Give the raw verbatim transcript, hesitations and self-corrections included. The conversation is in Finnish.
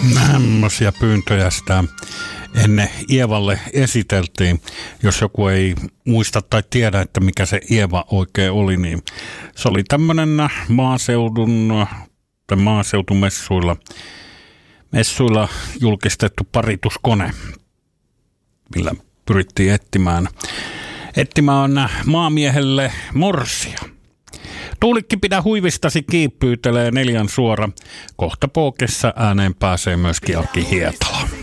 Tämmöisiä pyyntöjä sitä ennen Ievalle esiteltiin. Jos joku ei muista tai tiedä, että mikä se Ieva oikein oli, niin se oli tämmöinen maaseudun tai maaseutumessuilla messuilla julkistettu parituskone, millä pyrittiin etsimään, etsimään maamiehelle morsia. Tuulikki pidä huivistasi kiippyytelee neljän suora. Kohta pookessa ääneen pääsee myöskin Aki Hietala.